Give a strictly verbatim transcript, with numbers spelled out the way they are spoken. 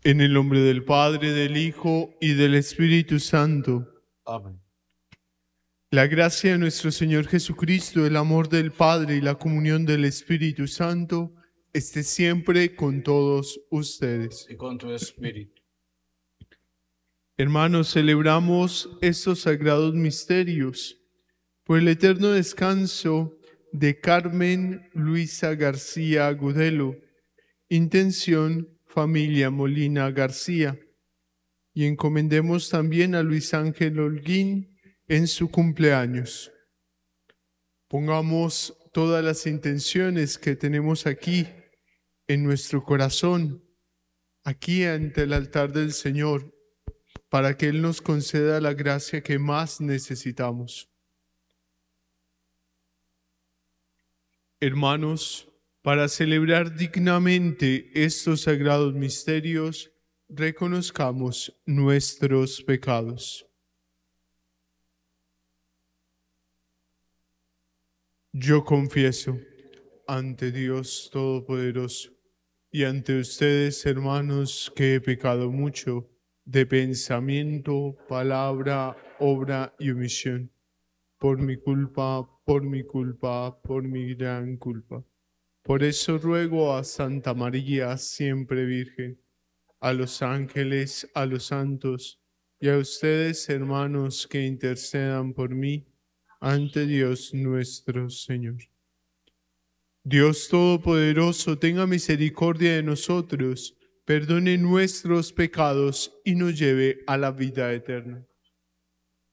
En el nombre del Padre, del Hijo y del Espíritu Santo. Amén. La gracia de nuestro Señor Jesucristo, el amor del Padre y la comunión del Espíritu Santo esté siempre con todos ustedes. Y con tu espíritu. Hermanos, celebramos estos sagrados misterios por el eterno descanso de Carmen Luisa García Agudelo. Intención, familia Molina García. Y encomendemos también a Luis Ángel Holguín en su cumpleaños. Pongamos todas las intenciones que tenemos aquí en nuestro corazón, aquí ante el altar del Señor, para que Él nos conceda la gracia que más necesitamos. Hermanos, para celebrar dignamente estos sagrados misterios, reconozcamos nuestros pecados. Yo confieso ante Dios Todopoderoso y ante ustedes, hermanos, que he pecado mucho de pensamiento, palabra, obra y omisión. Por mi culpa, por mi culpa, por mi gran culpa. Por eso ruego a Santa María, siempre Virgen, a los ángeles, a los santos y a ustedes, hermanos, que intercedan por mí ante Dios nuestro Señor. Dios Todopoderoso, tenga misericordia de nosotros, perdone nuestros pecados y nos lleve a la vida eterna.